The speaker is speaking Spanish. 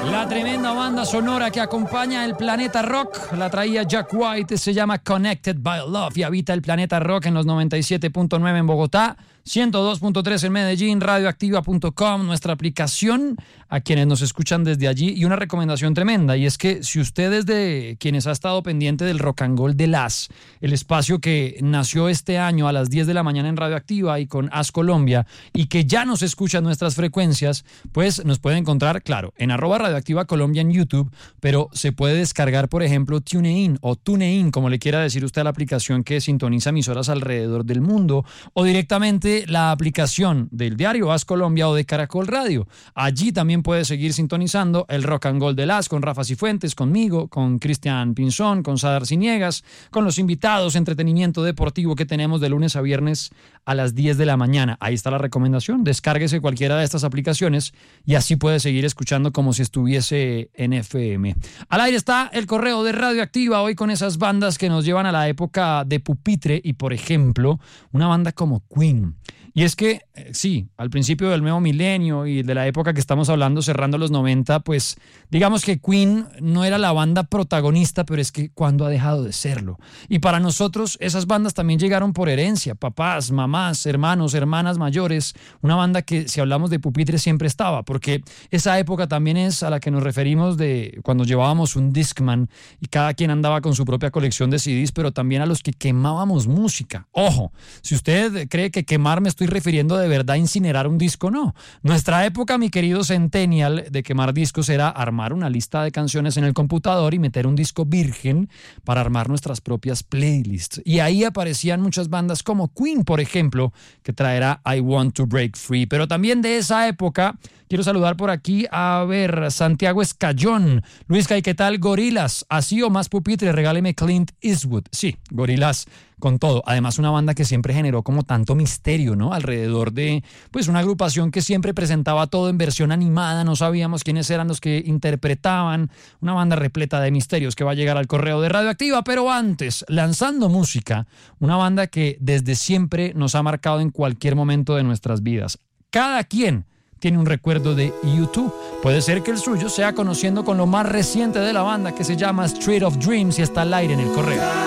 La tremenda banda sonora que acompaña el Planeta Rock la traía Jack White, se llama Connected by Love y habita el Planeta Rock en los 97.9 en Bogotá, 102.3 en Medellín, radioactiva.com, nuestra aplicación a quienes nos escuchan desde allí. Y una recomendación tremenda, y es que si usted es de quienes ha estado pendiente del Rock and Roll de Las, el espacio que nació este año a las 10 de la mañana en Radioactiva y con As Colombia, y que ya nos escucha en nuestras frecuencias, pues nos puede encontrar, claro, en @Radioactiva Colombia en YouTube, pero se puede descargar, por ejemplo, TuneIn o TuneIn, como le quiera decir usted a la aplicación que sintoniza emisoras alrededor del mundo, o directamente la aplicación del diario As Colombia o de Caracol Radio. Allí también puede seguir sintonizando el Rock and Roll de Las con Rafa Cifuentes, conmigo, con Cristian Pinzón, con Sadar Ciniegas, con los invitados, entretenimiento deportivo que tenemos de lunes a viernes a las 10 de la mañana. Ahí está la recomendación, descárguese cualquiera de estas aplicaciones y así puede seguir escuchando como si estuviese en FM. Al aire está el correo de Radioactiva, hoy con esas bandas que nos llevan a la época de pupitre y, por ejemplo, una banda como Queen. Y es que, sí, al principio del nuevo milenio y de la época que estamos hablando, cerrando los 90, pues digamos que Queen no era la banda protagonista, pero es que ¿cuándo ha dejado de serlo? Y para nosotros esas bandas también llegaron por herencia, papás, mamás, hermanos, hermanas mayores, una banda que si hablamos de pupitre siempre estaba, porque esa época también es a la que nos referimos de cuando llevábamos un Discman y cada quien andaba con su propia colección de CDs, pero también a los que quemábamos música. Ojo, si usted cree que quemar me estoy refiriendo de verdad a incinerar un disco, no. Nuestra época, mi querido Centennial, de quemar discos era armar una lista de canciones en el computador y meter un disco virgen para armar nuestras propias playlists. Y ahí aparecían muchas bandas como Queen, por ejemplo, que traerá I Want to Break Free. Pero también de esa época quiero saludar por aquí a ver Santiago Escayón. Luisca, ¿y qué tal Gorillaz? Así o más pupitre, regáleme Clint Eastwood. Sí, Gorillaz con todo. Además, una banda que siempre generó como tanto misterio, ¿no? Alrededor de, pues, una agrupación que siempre presentaba todo en versión animada, no sabíamos quiénes eran los que interpretaban, una banda repleta de misterios que va a llegar al correo de Radioactiva, pero antes, lanzando música, una banda que desde siempre nos ha marcado en cualquier momento de nuestras vidas. Cada quien tiene un recuerdo de U2. Puede ser que el suyo sea conociendo con lo más reciente de la banda que se llama Street of Dreams y está al aire en el correo.